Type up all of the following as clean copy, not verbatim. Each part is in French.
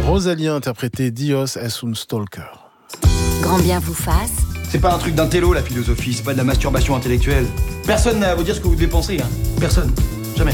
Rosalía interprétait Dios es un stalker. Grand bien vous fasse. C'est pas un truc d'intello la philosophie, c'est pas de la masturbation intellectuelle. Personne n'a à vous dire ce que vous devez penser, hein. Personne. Jamais.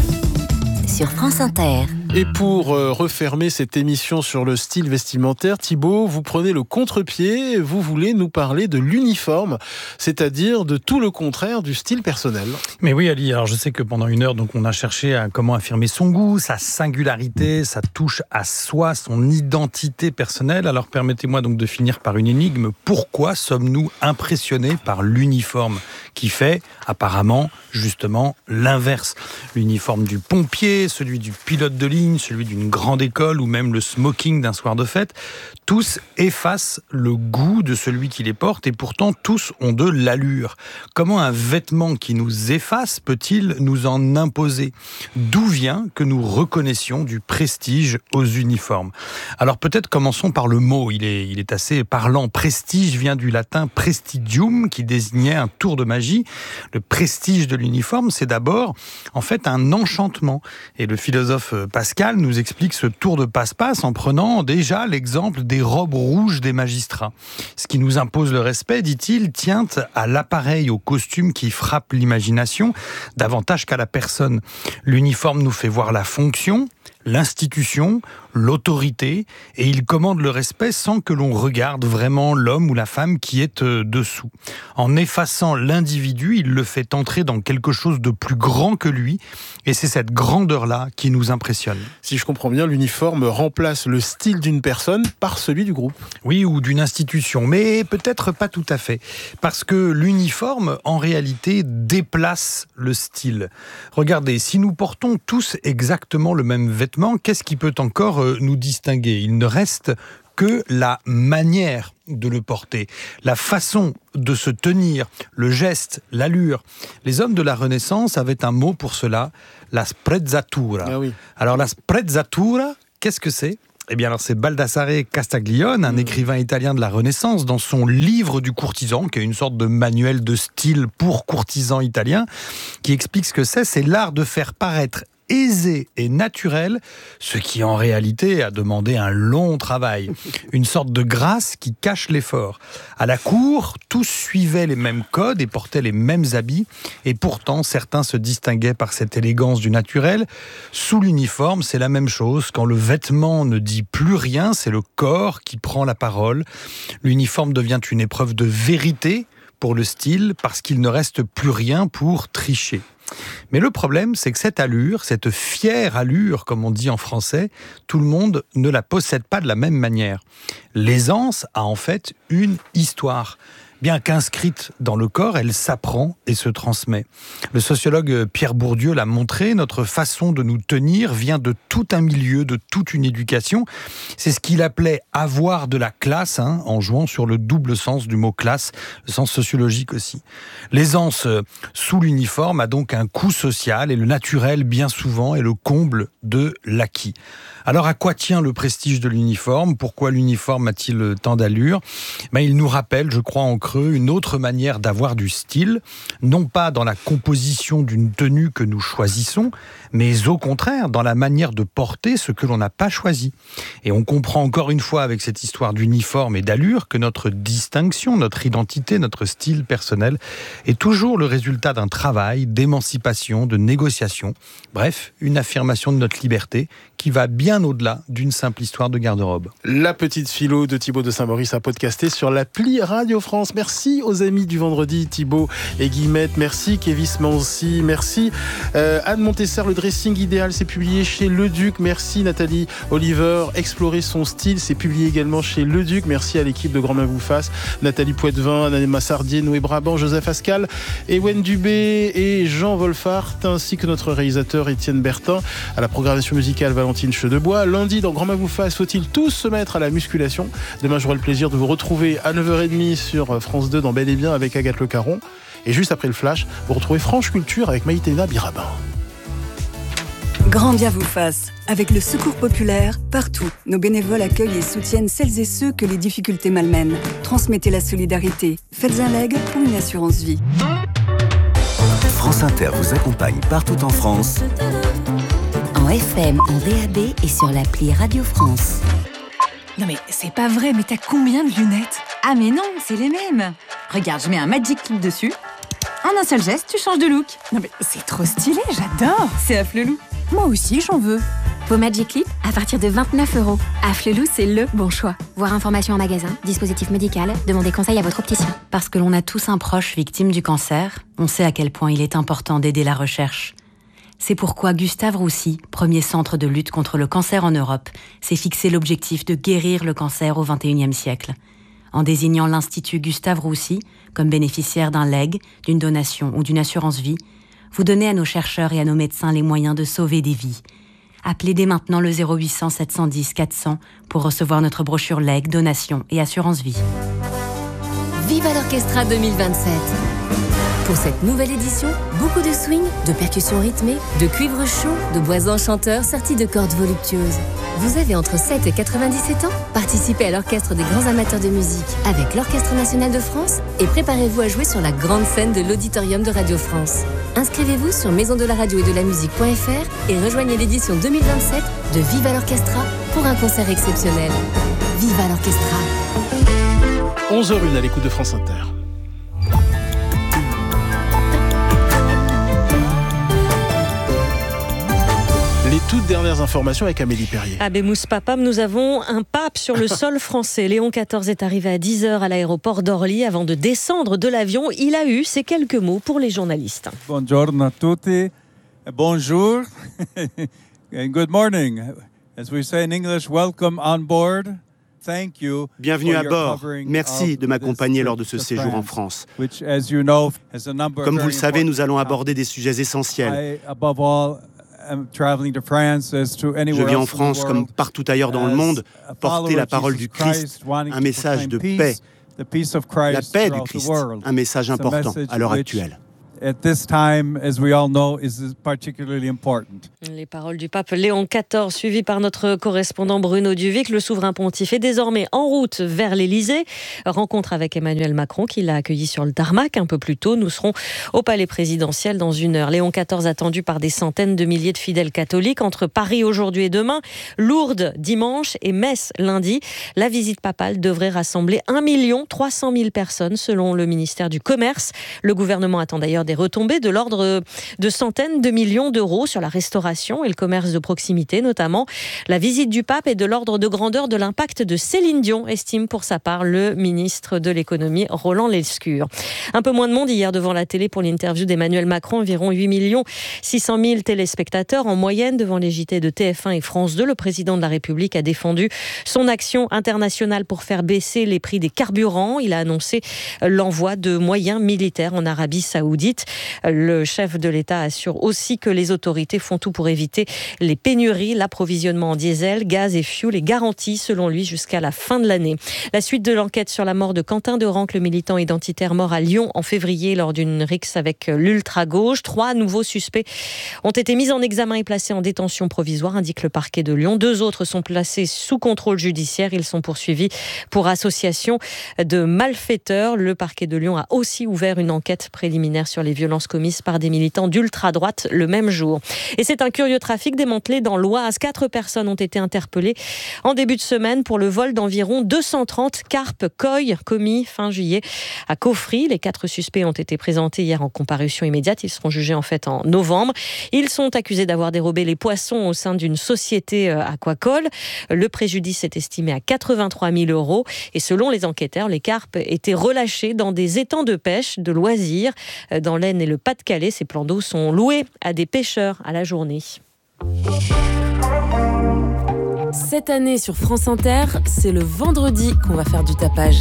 Sur France Inter. Et pour refermer cette émission sur le style vestimentaire, Thibaut, vous prenez le contre-pied, vous voulez nous parler de l'uniforme, c'est-à-dire de tout le contraire du style personnel. Mais oui Ali, alors je sais que pendant une heure, donc, on a cherché à comment affirmer son goût, sa singularité, sa touche à soi, son identité personnelle. Alors permettez-moi donc de finir par une énigme. Pourquoi sommes-nous impressionnés par l'uniforme qui fait apparemment justement l'inverse? L'uniforme du pompier, celui du pilote de ligne, celui d'une grande école ou même le smoking d'un soir de fête, tous effacent le goût de celui qui les porte et pourtant tous ont de l'allure. Comment un vêtement qui nous efface peut-il nous en imposer? D'où vient que nous reconnaissions du prestige aux uniformes? Alors peut-être commençons par le mot, il est assez parlant. Prestige vient du latin prestigium qui désignait un tour de magie. Le prestige de l'uniforme, c'est d'abord en fait un enchantement. Et le philosophe Pascal nous explique ce tour de passe-passe en prenant déjà l'exemple des robes rouges des magistrats. Ce qui nous impose le respect, dit-il, tient à l'appareil, au costume qui frappe l'imagination davantage qu'à la personne. L'uniforme nous fait voir la fonction, l'institution, l'autorité, et il commande le respect sans que l'on regarde vraiment l'homme ou la femme qui est dessous. En effaçant l'individu, il le fait entrer dans quelque chose de plus grand que lui, et c'est cette grandeur-là qui nous impressionne. Si je comprends bien, l'uniforme remplace le style d'une personne par celui du groupe. Oui, ou d'une institution, mais peut-être pas tout à fait, parce que l'uniforme, en réalité, déplace le style. Regardez, si nous portons tous exactement le même vêtement, qu'est-ce qui peut encore nous distinguer? Il ne reste que la manière de le porter, la façon de se tenir, le geste, l'allure. Les hommes de la Renaissance avaient un mot pour cela, la sprezzatura. Ah oui. Alors la sprezzatura, qu'est-ce que c'est? Eh bien alors c'est Baldassare Castiglione, un écrivain italien de la Renaissance, dans son livre du courtisan, qui est une sorte de manuel de style pour courtisans italiens, qui explique ce que c'est l'art de faire paraître aisé et naturel, ce qui en réalité a demandé un long travail. Une sorte de grâce qui cache l'effort. À la cour, tous suivaient les mêmes codes et portaient les mêmes habits, et pourtant certains se distinguaient par cette élégance du naturel. Sous l'uniforme, c'est la même chose. Quand le vêtement ne dit plus rien, c'est le corps qui prend la parole. L'uniforme devient une épreuve de vérité pour le style, parce qu'il ne reste plus rien pour tricher. Mais le problème, c'est que cette allure, cette fière allure, comme on dit en français, tout le monde ne la possède pas de la même manière. L'aisance a en fait une histoire. Bien qu'inscrite dans le corps, elle s'apprend et se transmet. Le sociologue Pierre Bourdieu l'a montré, notre façon de nous tenir vient de tout un milieu, de toute une éducation. C'est ce qu'il appelait avoir de la classe, en jouant sur le double sens du mot classe, le sens sociologique aussi. L'aisance sous l'uniforme a donc un coût social et le naturel, bien souvent, est le comble de l'acquis. Alors à quoi tient le prestige de l'uniforme? Pourquoi l'uniforme a-t-il tant d'allure? Il nous rappelle, je crois en creux, une autre manière d'avoir du style, non pas dans la composition d'une tenue que nous choisissons, mais au contraire dans la manière de porter ce que l'on n'a pas choisi. Et on comprend encore une fois avec cette histoire d'uniforme et d'allure que notre distinction, notre identité, notre style personnel est toujours le résultat d'un travail, d'émancipation, de négociation. Bref, une affirmation de notre liberté qui va bien au-delà d'une simple histoire de garde-robe. La petite philo de Thibaut de Saint-Maurice à podcaster sur l'appli Radio France. Merci aux amis du vendredi, Thibaut et Guillemette. Merci Kévis Mancy. Merci Anne Montesser, le dressing idéal, c'est publié chez Le Duc. Merci Nathalie Oliver, explorer son style, c'est publié également chez Le Duc. Merci à l'équipe de Grand Main vous fasse, Nathalie Poitvin, Anne Massardier, Noé Brabant, Joseph Ascal, Ewen Dubé et Jean Wolfart, ainsi que notre réalisateur Étienne Bertin. À la programmation musicale, Valentine Chedebois. Lundi, dans Grand Main vous fasse, faut-il tous se mettre à la musculation? Demain, j'aurai le plaisir de vous retrouver à 9h30 sur France 2 dans Bel et Bien avec Agathe Le Caron. Et juste après le flash, vous retrouvez Franche Culture avec Maïtena Birabin. Grand bien vous fasse. Avec le Secours populaire, partout, nos bénévoles accueillent et soutiennent celles et ceux que les difficultés malmènent. Transmettez la solidarité. Faites un leg pour une assurance vie. France Inter vous accompagne partout en France. En FM, en DAB et sur l'appli Radio France. Non mais c'est pas vrai, mais t'as combien de lunettes? Ah mais non, c'est les mêmes. Regarde, je mets un Magic Clip dessus. En un seul geste, tu changes de look. Non mais c'est trop stylé, j'adore. C'est Afflelou. Moi aussi, j'en veux. Vos Magic Clip à partir de 29 €. Afflelou, c'est le bon choix. Voir information en magasin, dispositif médical, demandez conseil à votre opticien. Parce que l'on a tous un proche victime du cancer, on sait à quel point il est important d'aider la recherche. C'est pourquoi Gustave Roussy, premier centre de lutte contre le cancer en Europe, s'est fixé l'objectif de guérir le cancer au XXIe siècle. En désignant l'Institut Gustave Roussy comme bénéficiaire d'un legs, d'une donation ou d'une assurance vie, vous donnez à nos chercheurs et à nos médecins les moyens de sauver des vies. Appelez dès maintenant le 0800 710 400 pour recevoir notre brochure legs, donation et assurance vie. Viva l'Orchestra 2027. Pour cette nouvelle édition, beaucoup de swing, de percussions rythmées, de cuivre chaud, de bois enchanteurs sertis de cordes voluptueuses. Vous avez entre 7 et 97 ans? Participez à l'Orchestre des grands amateurs de musique avec l'Orchestre national de France et préparez-vous à jouer sur la grande scène de l'Auditorium de Radio France. Inscrivez-vous sur maisondelaradio-et-de-la-musique.fr et rejoignez l'édition 2027 de Viva l'Orchestra pour un concert exceptionnel. Viva l'Orchestra. 11h01 à l'écoute de France Inter. Les toutes dernières informations avec Amélie Perrier. À Bémousse Papam, nous avons un pape sur le sol français. Léon XIV est arrivé à 10h à l'aéroport d'Orly avant de descendre de l'avion. Il a eu ces quelques mots pour les journalistes. Buongiorno a tutti. Bonjour. And good morning. As we say in English, welcome on board. Thank you. Bienvenue à bord. Merci de m'accompagner lors de ce séjour en France. Comme vous le savez, nous allons aborder des sujets essentiels. Je vis en France comme partout ailleurs dans le monde, porter la parole du Christ, un message de paix. La paix du Christ, un message important à l'heure actuelle. At this time, as we all know, is particularly important. Les paroles du pape Léon XIV, suivies par notre correspondant Bruno Duvic. Le souverain pontife est désormais en route vers l'Élysée. Rencontre avec Emmanuel Macron, qui l'a accueilli sur le tarmac un peu plus tôt. Nous serons au palais présidentiel dans 1 heure. Léon XIV attendu par des centaines de milliers de fidèles catholiques entre Paris aujourd'hui et demain, Lourdes dimanche et Metz lundi. La visite papale devrait rassembler 1 300 000 personnes selon le ministère du Commerce. Le gouvernement attend d'ailleurs des retombées de l'ordre de centaines de millions d'euros sur la restauration et le commerce de proximité notamment. La visite du pape est de l'ordre de grandeur de l'impact de Céline Dion, estime pour sa part le ministre de l'économie Roland Lescure. Un peu moins de monde hier devant la télé pour l'interview d'Emmanuel Macron, environ 8 600 000 téléspectateurs en moyenne devant les JT de TF1 et France 2. Le président de la République a défendu son action internationale pour faire baisser les prix des carburants. Il a annoncé l'envoi de moyens militaires en Arabie Saoudite. Le chef de l'État assure aussi que les autorités font tout pour éviter les pénuries. L'approvisionnement en diesel, gaz et fioul est garanti, selon lui, jusqu'à la fin de l'année. La suite de l'enquête sur la mort de Quentin de Ranc, le militant identitaire mort à Lyon en février lors d'une rixe avec l'ultra-gauche. 3 nouveaux suspects ont été mis en examen et placés en détention provisoire, indique le parquet de Lyon. 2 autres sont placés sous contrôle judiciaire. Ils sont poursuivis pour association de malfaiteurs. Le parquet de Lyon a aussi ouvert une enquête préliminaire sur les violences commises par des militants d'ultra-droite le même jour. Et c'est un curieux trafic démantelé dans l'Oise. 4 personnes ont été interpellées en début de semaine pour le vol d'environ 230 carpes koi commis fin juillet à Caufry. Les 4 suspects ont été présentés hier en comparution immédiate. Ils seront jugés en fait en novembre. Ils sont accusés d'avoir dérobé les poissons au sein d'une société aquacole. Le préjudice est estimé à 83 000 €. Et selon les enquêteurs, les carpes étaient relâchées dans des étangs de pêche de loisirs. Dans l'Aisne et le Pas-de-Calais, ces plans d'eau sont loués à des pêcheurs à la journée. Cette année sur France Inter, c'est le vendredi qu'on va faire du tapage.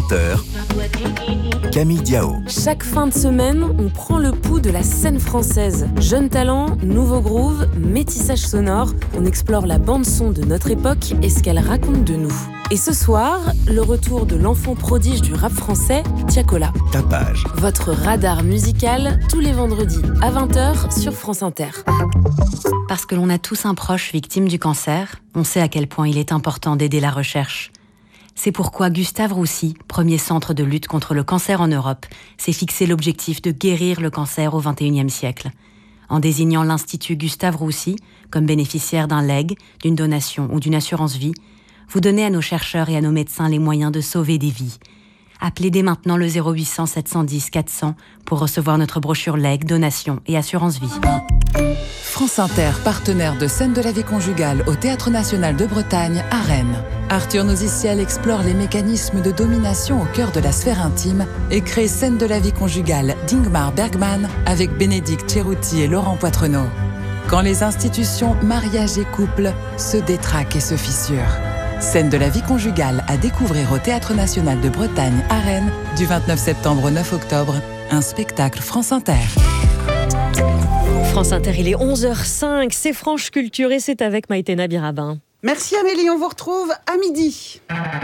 20h, Camille Diao. Chaque fin de semaine, on prend le pouls de la scène française. Jeunes talents, nouveaux grooves, métissage sonore, on explore la bande-son de notre époque et ce qu'elle raconte de nous. Et ce soir, le retour de l'enfant prodige du rap français, Tiakola. Tapage. Votre radar musical, tous les vendredis à 20h sur France Inter. Parce que l'on a tous un proche victime du cancer, on sait à quel point il est important d'aider la recherche. C'est pourquoi Gustave Roussy, premier centre de lutte contre le cancer en Europe, s'est fixé l'objectif de guérir le cancer au XXIe siècle. En désignant l'Institut Gustave Roussy comme bénéficiaire d'un legs, d'une donation ou d'une assurance vie, Vous donnez à nos chercheurs et à nos médecins les moyens de sauver des vies. Appelez dès maintenant le 0800 710 400 pour recevoir notre brochure legs, donation et assurance vie. France Inter, partenaire de Scènes de la vie conjugale au Théâtre National de Bretagne à Rennes. Arthur Noziciel explore les mécanismes de domination au cœur de la sphère intime et crée Scènes de la vie conjugale d'Ingmar Bergman avec Bénédicte Cerutti et Laurent Poitrenaud. Quand les institutions, mariage et couple se détraquent et se fissurent. Scènes de la vie conjugale à découvrir au Théâtre National de Bretagne à Rennes du 29 septembre au 9 octobre. Un spectacle France Inter. France Inter, il est 11h05, c'est Franche Culture et c'est avec Maïté Nabirabin. Merci Amélie, on vous retrouve à midi.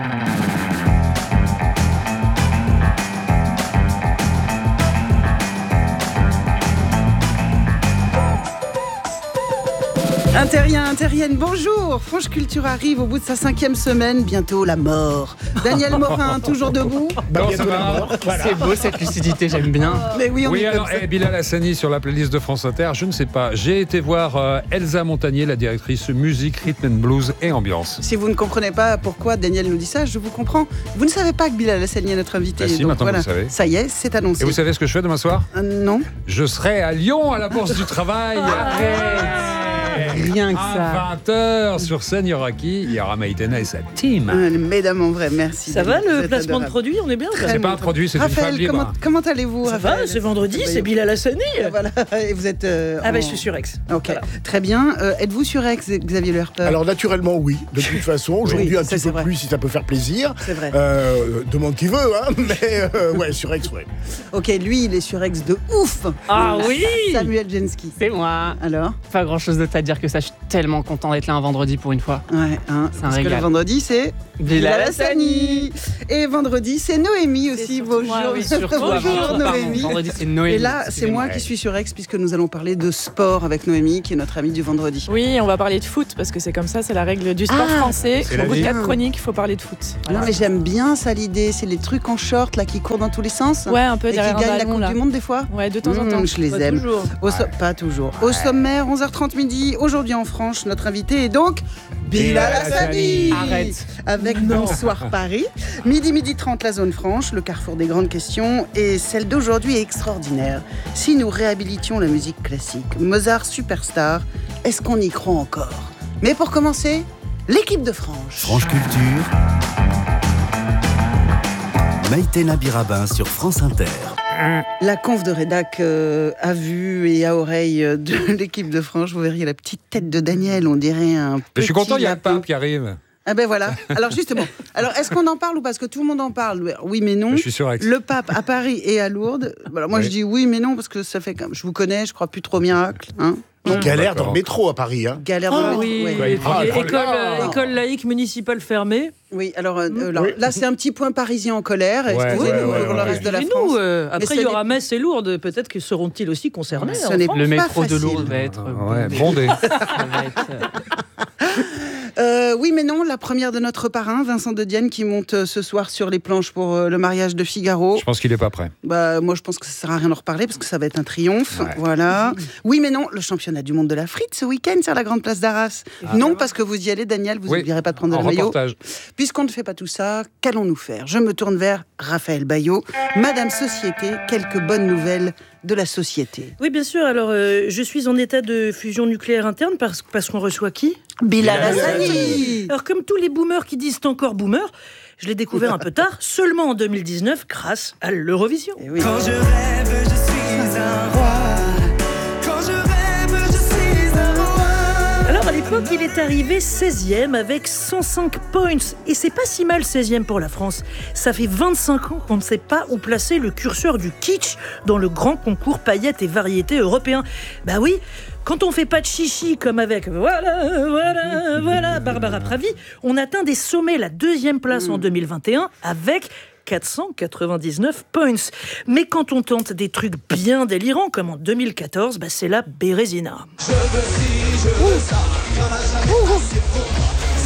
Interrien, Interienne, bonjour. Franche Culture arrive au bout de sa 5e semaine, bientôt la mort. Daniel Morin, toujours debout. Bientôt la mort. Voilà. C'est beau cette lucidité, j'aime bien. Mais oui, alors, Bilal Hassani sur la playlist de France Inter, je ne sais pas. J'ai été voir Elsa Montagnier, la directrice musique, rhythm and blues et ambiance. Si vous ne comprenez pas pourquoi Daniel nous dit ça, je vous comprends. Vous ne savez pas que Bilal Hassani est notre invité. Si, donc maintenant voilà. vous le savez. Ça y est, c'est annoncé. Et vous savez ce que je fais demain soir ? Non. Je serai à Lyon à la Bourse du Travail. Rien que ça. À 20h sur scène, il y aura qui ? Il y aura Maïtena et sa team. Mesdames, en vrai, merci. Ça va le placement de produit, on est bien. C'est pas un produit, c'est une femme libre. Comment allez-vous, Ça Raphaël ? va, c'est vendredi, c'est Bilal Hassani. Voilà, et vous êtes. Je suis sur Aix. Ok, voilà. Très bien. Êtes-vous sur Aix, Xavier Le Herpeur ? Alors naturellement, oui. De toute façon, aujourd'hui un petit peu vrai. plus si ça peut faire plaisir. C'est vrai. Demande qui veut, hein. Mais ouais, sur Aix, ouais. Ok, lui, il est sur Aix de ouf. Ah oui. Samuel Genski. C'est moi. Alors ? Pas grand chose d'autre à dire que ça. Je suis tellement content d'être là un vendredi pour une fois. Ouais, hein, c'est un parce régal. que le vendredi, c'est Bilal Hassani. Et vendredi, c'est Noémie aussi. Bonjour. Moi, oui, bonjour Noémie. Vendredi, c'est Noémie. Et là, c'est moi qui suis sur Aix puisque nous allons parler de sport avec Noémie, qui est notre amie du vendredi. Oui, on va parler de foot parce que c'est comme ça, c'est la règle du sport français. Au bout de 4 chroniques, il faut parler de foot. Voilà. Non, mais j'aime bien ça l'idée. C'est les trucs en short là qui courent dans tous les sens. Ouais, un peu et derrière qui gagnent un la ballon, Coupe là. du Monde des fois. Ouais, de temps en temps. Je les pas aime. Toujours. Pas toujours. Au sommaire, 11h30 midi. Aujourd'hui en France, notre invité est donc Bilal Hassani. Arrête. Avec Bonsoir Paris. Midi 30, la zone franche, le carrefour des grandes questions. Et celle d'aujourd'hui est extraordinaire. Si nous réhabilitions la musique classique, Mozart superstar, est-ce qu'on y croit encore ? Mais pour commencer, l'équipe de France. Franche Culture. Maïté Nabirabin sur France Inter. La conf de rédac à vue et à oreille de l'équipe de France. Vous verriez la petite tête de Daniel, on dirait un petit. Je suis content, il y a le lapin pape qui arrive. Ah ben voilà. Alors justement, est-ce qu'on en parle ou parce que tout le monde en parle ? Oui mais non. Je suis sur Aix. Le pape à Paris et à Lourdes. Alors moi je dis oui mais non parce que ça fait comme je vous connais, je crois plus trop au miracle, hein. Galère dans le métro à Paris, hein. Galère dans le métro. Oui. Ouais. École laïque municipale fermée. Oui, alors là c'est un petit point parisien en colère. Excusez-nous pour le reste de la France. Après il y aura Metz et Lourdes, peut-être que seront-ils aussi concernés. Le métro de Lourdes va être bondé. Oui mais non, la première de notre parrain, Vincent de Dienne, qui monte ce soir sur les planches pour le mariage de Figaro. Je pense qu'il n'est pas prêt. Moi je pense que ça sert à rien d'en reparler parce que ça va être un triomphe. Ouais. Voilà. Oui mais non, le championnat du monde de la frite ce week-end sur la grande place d'Arras. Non parce que vous y allez Daniel, vous n'oublierez pas de prendre le maillot. Puisqu'on ne fait pas tout ça, qu'allons-nous faire ? Je me tourne vers Raphaël Bayot. Madame Société, quelques bonnes nouvelles de la société. Oui, bien sûr. Alors, je suis en état de fusion nucléaire interne parce qu'on reçoit qui ? Bilal Hassani. Alors, comme tous les boomers qui disent encore boomer, je l'ai découvert un peu tard, seulement en 2019, grâce à l'Eurovision. Oui. Quand je rêve, je suis un roi. Quand je rêve, je suis un roi. Alors, à l'époque, il est arrivé 16e avec 105 points. Et c'est pas si mal 16e pour la France. Ça fait 25 ans qu'on ne sait pas où placer le curseur du kitsch dans le grand concours paillettes et variétés européen. Bah oui, quand on fait pas de chichi comme avec voilà Barbara Pravi, on atteint des sommets, la 2e place en 2021 avec 499 points. Mais quand on tente des trucs bien délirants, comme en 2014, c'est la Bérésina.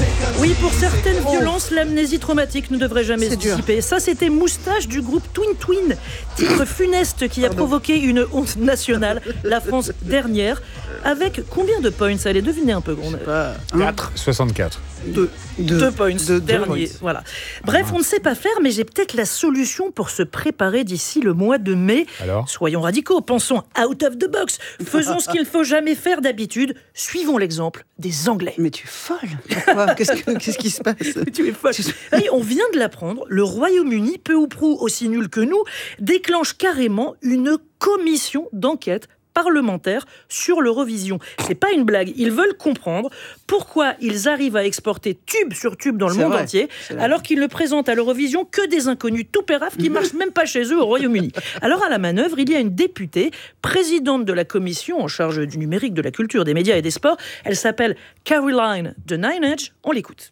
Oui, pour certaines violences, l'amnésie traumatique ne devrait jamais se dissiper. Ça, c'était Moustache du groupe Twin Twin, titre funeste qui a provoqué une honte nationale, la France dernière. Avec combien de points? Allez, devinez un peu. 4. 64. 2 points, dernier. Voilà. Bref, on ne sait pas faire, mais j'ai peut-être la solution pour se préparer d'ici le mois de mai. Alors ? Soyons radicaux, pensons out of the box. Faisons ce qu'il ne faut jamais faire d'habitude. Suivons l'exemple des Anglais. Mais tu es folle. Pourquoi ? Qu'est-ce qui se passe ? Tu es folle. Oui, on vient de l'apprendre, le Royaume-Uni, peu ou prou aussi nul que nous, déclenche carrément une commission d'enquête parlementaire sur l'Eurovision. C'est pas une blague. Ils veulent comprendre pourquoi ils arrivent à exporter tube sur tube dans le monde entier, alors qu'ils ne présentent à l'Eurovision que des inconnus tout péraf qui marchent même pas chez eux au Royaume-Uni. Alors à la manœuvre, il y a une députée, présidente de la commission en charge du numérique, de la culture, des médias et des sports. Elle s'appelle Caroline de Nine Edge. On l'écoute.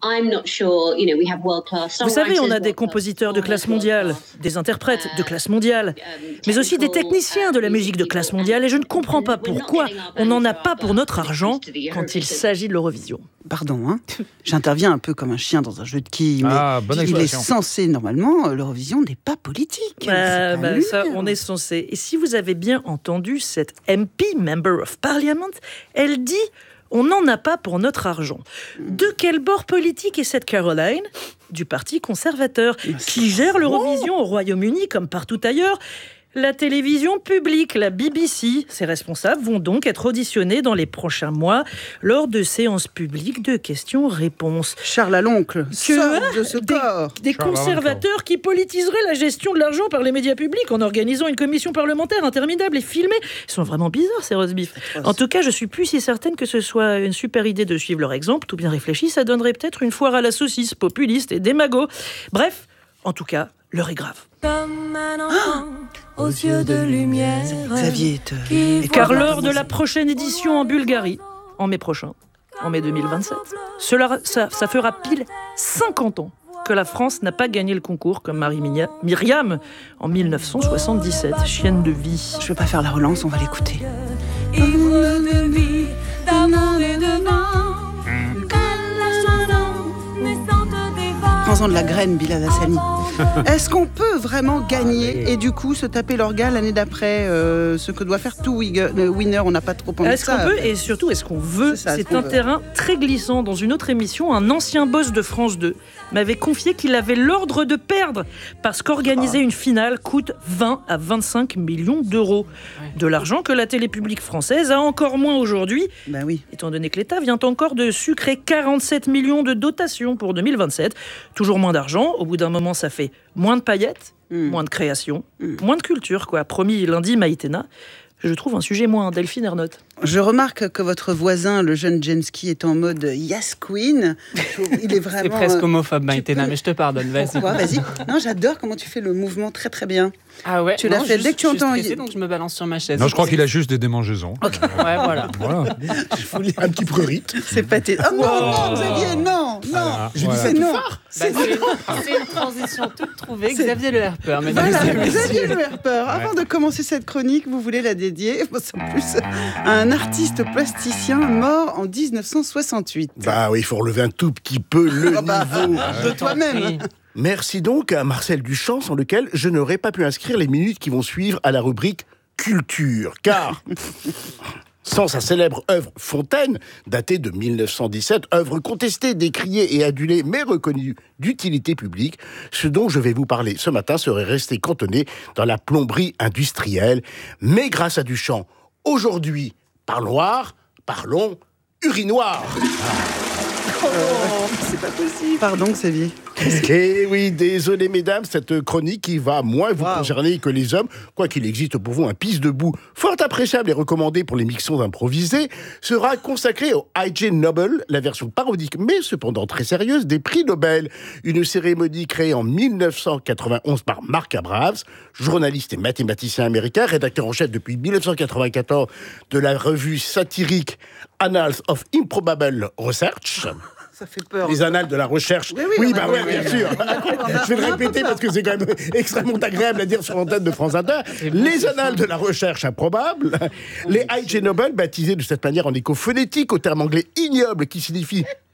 Vous savez, on a des compositeurs de classe mondiale, des interprètes de classe mondiale, mais aussi des techniciens de la musique de classe mondiale, et je ne comprends pas pourquoi on n'en a pas pour notre argent quand il s'agit de l'Eurovision. Pardon, hein, j'interviens un peu comme un chien dans un jeu de quilles, mais il est censé, normalement, l'Eurovision n'est pas politique. Ça, on est censé. Et si vous avez bien entendu cette MP, Member of Parliament, elle dit « on n'en a pas pour notre argent ». De quel bord politique est cette Caroline ? Du Parti conservateur, qui gère l'Eurovision au Royaume-Uni comme partout ailleurs. La télévision publique, la BBC, ses responsables vont donc être auditionnés dans les prochains mois lors de séances publiques de questions-réponses. Charles à l'oncle, sort de ce corps. Des conservateurs qui politiseraient la gestion de l'argent par les médias publics en organisant une commission parlementaire interminable et filmée. Ils sont vraiment bizarres, ces roast beef. En tout cas, je suis plus si certaine que ce soit une super idée de suivre leur exemple. Tout bien réfléchi, ça donnerait peut-être une foire à la saucisse populiste et démago. Bref, en tout cas, l'heure est grave. Comme un enfant aux yeux de lumière. Xavier, car lors de la prochaine édition en Bulgarie, en mai prochain, en mai 2027, ça fera pile 50 ans que la France n'a pas gagné le concours comme Myriam en 1977, chienne de vie. Je ne vais pas faire la relance, on va l'écouter. Ivre de vie, d'amour et de vent, prends-en de la graine, Bilal Hassani. Est-ce qu'on peut vraiment gagner et du coup se taper l'orga l'année d'après, ce que doit faire tout winner, on n'a pas trop envie de ça. Est-ce qu'on peut et surtout est-ce qu'on veut? C'est un terrain très glissant. Dans une autre émission, un ancien boss de France 2 m'avait confié qu'il avait l'ordre de perdre parce qu'organiser une finale coûte 20 à 25 millions d'euros. De l'argent que la télé publique française a encore moins aujourd'hui, étant donné que l'État vient encore de sucrer 47 millions de dotations pour 2027. Toujours moins d'argent, au bout d'un moment ça fait moins de paillettes, moins de création, moins de culture, quoi. Promis lundi, Maïtena. Je trouve un sujet moins Delphine Ernotte. Je remarque que votre voisin, le jeune Jenski, est en mode Yes Queen. Il est vraiment... C'est presque homophobe, Maïtena, mais je te pardonne, vas-y. Pourquoi ? Vas-y. Non, j'adore comment tu fais le mouvement très très bien. Ah ouais. Tu l'as fait dès que tu entends. Je suis stressée, donc je me balance sur ma chaise. Non, je crois qu'il a juste des démangeaisons. Okay. Ouais, voilà. Je voulais un petit prurite. C'est pâté. Oh non, Xavier, non. J'ai dit ça non. C'est une transition toute trouvée. Xavier Le Herper. Xavier Le Herper. Avant de commencer cette chronique, vous voulez la dédier en plus à un artiste plasticien mort en 1968. Bah oui, il faut relever un tout petit peu le niveau de toi-même. Merci donc à Marcel Duchamp, sans lequel je n'aurais pas pu inscrire les minutes qui vont suivre à la rubrique Culture. Car, sans sa célèbre œuvre Fontaine, datée de 1917, œuvre contestée, décriée et adulée, mais reconnue d'utilité publique, ce dont je vais vous parler ce matin serait resté cantonné dans la plomberie industrielle. Mais grâce à Duchamp, aujourd'hui, parlons urinoir. C'est pas possible. Pardon, Xavier. Eh oui, désolé mesdames, cette chronique qui va moins vous concerner que les hommes, quoiqu'il existe pour vous un pisse debout fort appréciable et recommandé pour les mixons improvisés, sera consacré au I.G. Nobel, la version parodique mais cependant très sérieuse des prix Nobel, une cérémonie créée en 1991 par Mark Abrams, journaliste et mathématicien américain, rédacteur en chef depuis 1994 de la revue satirique Annals of Improbable Research. Ça fait peur. Les annales de la recherche. Oui, bien sûr. Je vais le répéter parce que c'est quand même extrêmement agréable à dire sur l'antenne de France Inter. Les annales de la recherche improbable. Les I.G. Nobel, baptisés de cette manière en écho phonétique au terme anglais ignoble qui signifie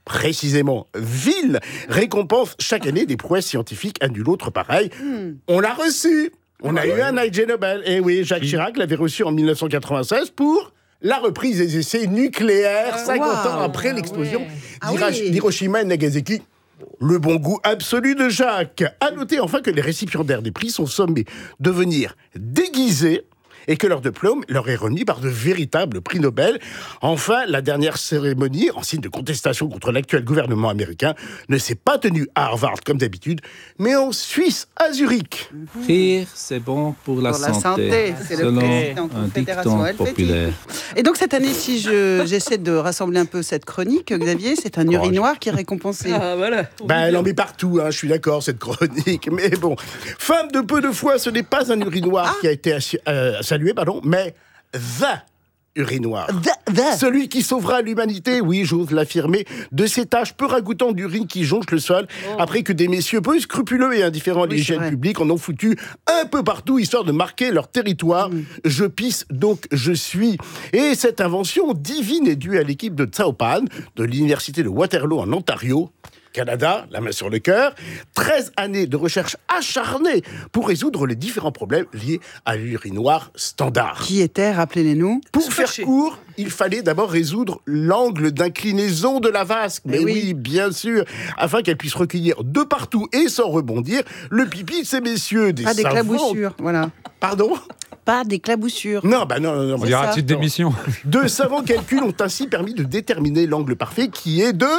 précisément ville, récompense chaque année des prouesses scientifiques à nul autre pareil. On l'a reçu. On a eu un Ig Nobel. Et oui, Jacques Chirac l'avait reçu en 1996 pour la reprise des essais nucléaires 50 ans après l'explosion d'Hiroshima et Nagasaki. Le bon goût absolu de Jacques. À noter enfin que les récipiendaires des prix sont sommés de venir déguisés et que leur diplôme leur est remis par de véritables prix Nobel. Enfin, la dernière cérémonie, en signe de contestation contre l'actuel gouvernement américain, ne s'est pas tenue à Harvard comme d'habitude, mais en Suisse, à Zurich. Rire, c'est bon pour la santé. C'est le président de la Fédération populaire. Et donc cette année, si j'essaie de rassembler un peu cette chronique, Xavier, c'est un urinoir qui est récompensé. Ah, voilà. Elle en met partout, je suis d'accord, cette chronique. Mais bon, femme de peu de foi, ce n'est pas un urinoir qui a été salué, mais the urinoir. Celui qui sauvera l'humanité, oui, j'ose l'affirmer, de ces taches peu ragoûtantes d'urine qui jonchent le sol, après que des messieurs peu scrupuleux et indifférents à l'hygiène publique en ont foutu un peu partout, histoire de marquer leur territoire. Je pisse, donc je suis. Et cette invention divine est due à l'équipe de Tsaopan, de l'université de Waterloo en Ontario, Canada, la main sur le cœur, 13 années de recherche acharnée pour résoudre les différents problèmes liés à l'urinoir standard. Qui était, rappelez-les-nous. Pour faire court, il fallait d'abord résoudre l'angle d'inclinaison de la vasque. Mais oui, bien sûr, afin qu'elle puisse recueillir de partout et sans rebondir le pipi de ces messieurs. Des d'éclaboussures, voilà. Pardon ? Pas d'éclaboussures. Non. On dirait un titre d'émission. De savants calculs ont ainsi permis de déterminer l'angle parfait qui est de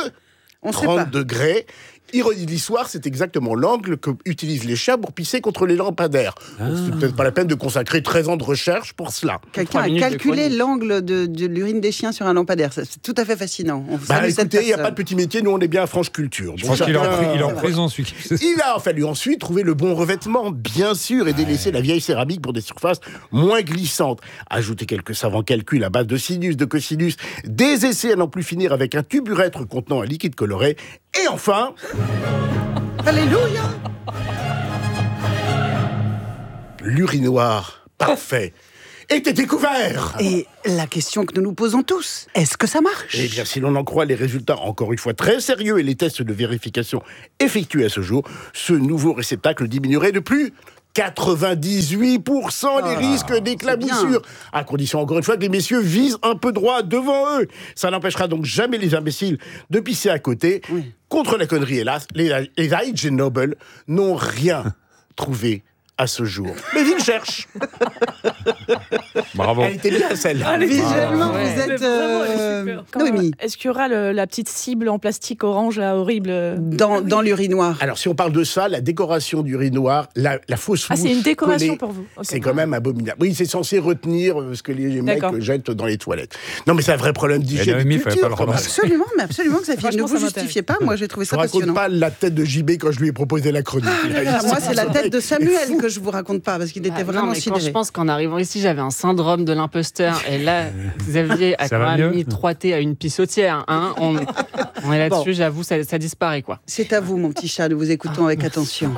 30 degrés. Ironie de l'histoire, c'est exactement l'angle qu'utilisent les chats pour pisser contre les lampadaires. C'est peut-être pas la peine de consacrer 13 ans de recherche pour cela. Quelqu'un a calculé l'angle de l'urine des chiens sur un lampadaire. C'est tout à fait fascinant. Écoutez, il n'y a pas de petit métier, nous on est bien à franche culture. Je pense qu'il est en prison, celui qui fait ça. Il a fallu ensuite trouver le bon revêtement, bien sûr, et délaisser la vieille céramique pour des surfaces moins glissantes. Ajouter quelques savants calculs à base de sinus, de cosinus, des essais à n'en plus finir avec un tuburètre contenant un liquide coloré. Et enfin... Alléluia! L'urinoir parfait était découvert. Et la question que nous nous posons tous, est-ce que ça marche? Eh bien, si l'on en croit les résultats, encore une fois très sérieux, et les tests de vérification effectués à ce jour, ce nouveau réceptacle diminuerait de plus 98% les risques d'éclaboussure, à condition encore une fois que les messieurs visent un peu droit devant eux. Ça n'empêchera donc jamais les imbéciles de pisser à côté. Contre la connerie, hélas, les Ig Nobel n'ont rien trouvé à ce jour. Mais ils cherchent. Bravo. Elle était bien celle-là. Visuellement, vous êtes... Noémie. Est-ce qu'il y aura la petite cible en plastique orange là, horrible dans l'urinoir? Alors, si on parle de ça, la décoration d'urinoir, la fausse mouche c'est une décoration collée, pour vous. Okay. C'est quand même abominable. Oui, c'est censé retenir ce que les mecs jettent dans les toilettes. Non, mais c'est un vrai problème d'hygiène. Absolument, que ça ne vous justifiez pas. Moi, j'ai trouvé ça passionnant. Je ne raconte pas la tête de JB quand je lui ai proposé la chronique. Moi, c'est la tête de Samuel que je vous raconte pas, parce qu'il était vraiment sidéré. Je pense qu'en arrivant ici, j'avais un syndrome de l'imposteur. Et là, Xavier a quand même mis 3T à une pissotière. Hein. On est là-dessus, j'avoue, ça disparaît, quoi. C'est à vous, mon petit chat, nous vous écoutons avec attention.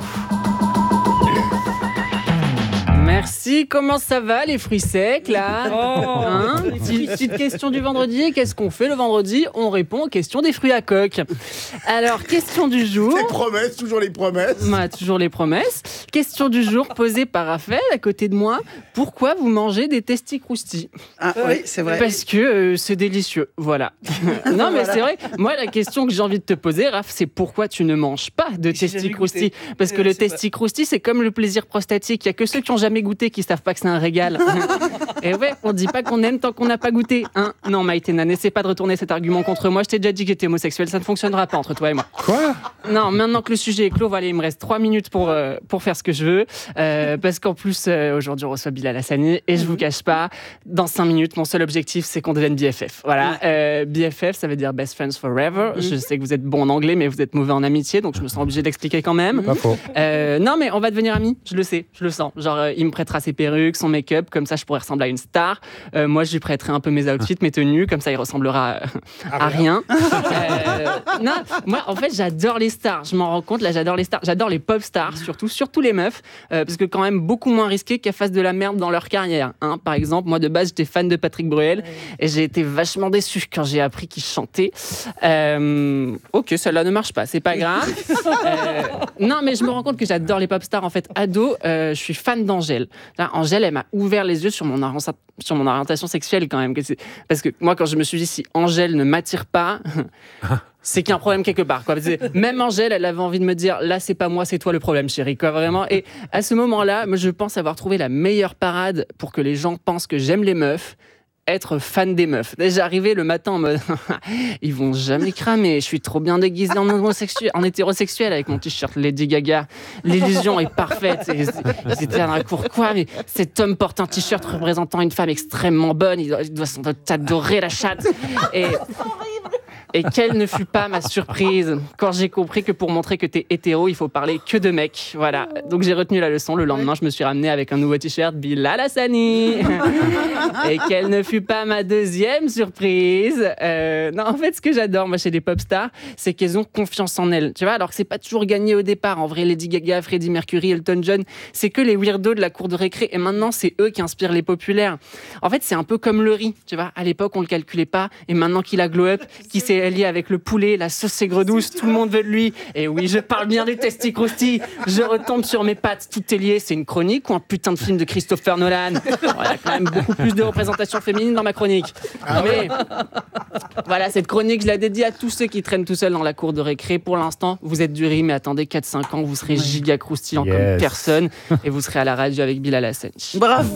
Merci, comment ça va les fruits secs là Petite question du vendredi, qu'est-ce qu'on fait le vendredi? On répond aux questions des fruits à coque. Alors, question du jour... Les promesses, toujours les promesses. Toujours les promesses. Question du jour posée par Raphaël à côté de moi. Pourquoi vous mangez des testicroustis? Oui, c'est vrai. Parce que c'est délicieux, voilà. Non mais c'est vrai, moi la question que j'ai envie de te poser, Raph, c'est pourquoi tu ne manges pas de testicroustis? Parce que le testicrousti, c'est comme le plaisir prostatique, il n'y a que ceux qui n'ont jamais goûté qui savent pas que c'est un régal. Et ouais, on dit pas qu'on aime tant qu'on n'a pas goûté. Hein? Non, Maïtena, n'essaie pas de retourner cet argument contre moi. Je t'ai déjà dit que j'étais homosexuel, ça ne fonctionnera pas entre toi et moi. Quoi? Non, maintenant que le sujet est clos, voilà, il me reste 3 minutes pour faire ce que je veux. Parce qu'en plus, aujourd'hui, on reçoit Bilal Hassani. Et je vous cache pas, dans 5 minutes, mon seul objectif, c'est qu'on devienne BFF. Voilà. BFF, ça veut dire Best Friends Forever. Je sais que vous êtes bon en anglais, mais vous êtes mauvais en amitié, donc je me sens obligée d'expliquer quand même. Pas faux. Non, mais on va devenir amis, je le sais, je le sens. Genre, il me prêtera ses perruques, son make-up, comme ça je pourrais ressembler à une star. Moi, je lui prêterai un peu mes outfits, mes tenues, comme ça, il ressemblera à rien. Non, moi, en fait, j'adore les stars. Je m'en rends compte, là, j'adore les stars. J'adore les pop stars, surtout les meufs, parce que quand même beaucoup moins risqué qu'elles fassent de la merde dans leur carrière. Hein. Par exemple, moi, de base, j'étais fan de Patrick Bruel et j'ai été vachement déçu quand j'ai appris qu'il chantait. Ok, celle-là ne marche pas, c'est pas grave. Non, mais je me rends compte que j'adore les pop stars. En fait, ado, je suis fan d'Angèle. Là, Angèle, elle m'a ouvert les yeux sur mon orientation sexuelle quand même. Parce que moi, quand je me suis dit, si Angèle ne m'attire pas, c'est qu'il y a un problème quelque part. Quoi. Même Angèle, elle avait envie de me dire, là, c'est pas moi, c'est toi le problème, chérie. Quoi, vraiment. Et à ce moment-là, moi, je pense avoir trouvé la meilleure parade pour que les gens pensent que j'aime les meufs. Être fan des meufs. Déjà arrivé le matin en mode ils vont jamais cramer, je suis trop bien déguisé en hétérosexuel avec mon t-shirt Lady Gaga. L'illusion est parfaite. Ils étaient dans la cour. Quoi, mais cet homme porte un t-shirt représentant une femme extrêmement bonne, il doit sans doute adorer la chatte. Et quelle ne fut pas ma surprise quand j'ai compris que pour montrer que t'es hétéro, il faut parler que de mecs. Voilà. Donc j'ai retenu la leçon. Le lendemain, je me suis ramené avec un nouveau t-shirt Bilal Hassani. Et quelle ne fut pas ma deuxième surprise. Non, en fait, ce que j'adore, moi, chez les pop stars, c'est qu'elles ont confiance en elles. Tu vois, alors que c'est pas toujours gagné au départ. En vrai, Lady Gaga, Freddie Mercury, Elton John, c'est que les weirdos de la cour de récré. Et maintenant, c'est eux qui inspirent les populaires. En fait, c'est un peu comme le riz. Tu vois, à l'époque, on le calculait pas. Et maintenant qu'il a glow up, qu'il s'est lié avec le poulet, la sauce aigre douce, tout le monde veut de lui. Et oui, je parle bien du Testi Crousti. Je retombe sur mes pattes, tout est lié. C'est une chronique ou un putain de film de Christopher Nolan? Il y a quand même beaucoup plus de représentation féminine dans ma chronique. Mais voilà, cette chronique, je la dédie à tous ceux qui traînent tout seuls dans la cour de récré. Pour l'instant, vous êtes du riz, mais attendez 4-5 ans, vous serez giga croustillant comme personne et vous serez à la radio avec Bilal Hassani. Bravo!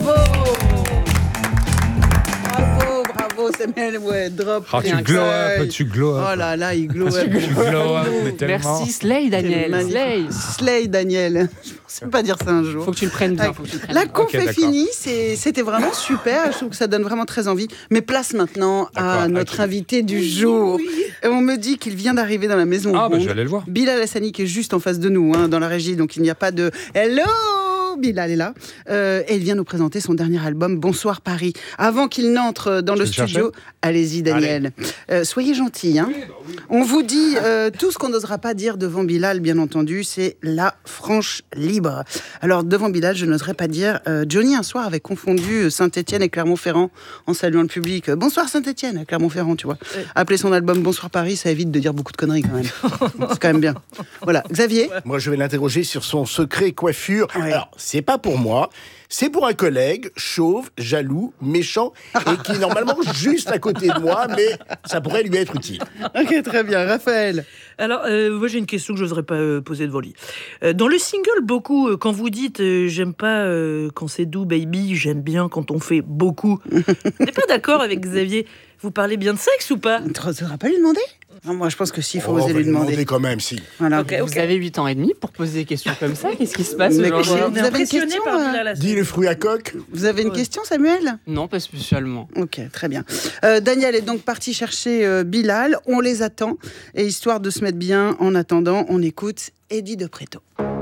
Ouais, drop. Oh, tu glow up. Oh là là, il glow up. Merci, Slay, Daniel. Slay, Daniel. Je pensais pas dire ça un jour. Faut que tu le prennes bien. La conf est finie. C'était vraiment super. Je trouve que ça donne vraiment très envie. Mais place maintenant à notre invité du jour. Oui. On me dit qu'il vient d'arriver dans la maison. Ah, bah je vais aller le voir. Bilal Hassani qui est juste en face de nous, dans la régie. Donc il n'y a pas de hello. Bilal est là et il vient nous présenter son dernier album Bonsoir Paris. Avant qu'il n'entre dans le studio, allez-y Daniel. Soyez gentil. Hein. Oui. On vous dit tout ce qu'on n'osera pas dire devant Bilal, bien entendu, c'est la franche libre. Alors devant Bilal, je n'oserais pas dire Johnny un soir avait confondu Saint-Étienne et Clermont-Ferrand en saluant le public. Bonsoir Saint-Étienne à Clermont-Ferrand, tu vois. Appeler son album Bonsoir Paris, ça évite de dire beaucoup de conneries quand même. C'est quand même bien. Voilà, Xavier. Moi, je vais l'interroger sur son secret coiffure. Ouais. Alors, c'est pas pour moi, c'est pour un collègue chauve, jaloux, méchant et qui est normalement juste à côté de moi, mais ça pourrait lui être utile. Ok, très bien. Raphaël. Alors, moi j'ai une question que je n'oserais pas poser devant lui. Dans le single, beaucoup, quand vous dites j'aime pas quand c'est doux, baby, j'aime bien quand on fait beaucoup. Vous n'êtes pas d'accord avec Xavier? Vous parlez bien de sexe ou pas? Tu n'oseras pas lui demander? Non, moi je pense que si, il faut oser lui demander. Quand même, si. Voilà. Okay. Vous avez 8 ans et demi pour poser des questions comme ça? Qu'est-ce qui se passe? Vous avez une question Dis le fruit à coque. Vous avez une question, Samuel? Non, pas spécialement. Ok, très bien. Daniel est donc parti chercher Bilal. On les attend. Et histoire de se mettre bien, en attendant, on écoute Eddie de Préto.